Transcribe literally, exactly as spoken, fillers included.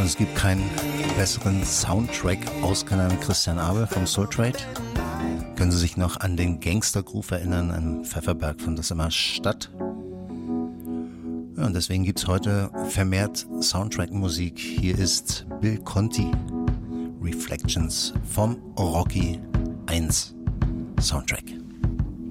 Und es gibt keinen besseren Soundtrack aus Kanal Christian Abel vom Soul Trade. Können Sie sich noch an den Gangster Groove erinnern? An Pfefferberg fand das immer statt. Ja, und deswegen gibt es heute vermehrt Soundtrack-Musik. Hier ist Bill Conti, Reflections vom Rocky eins Soundtrack.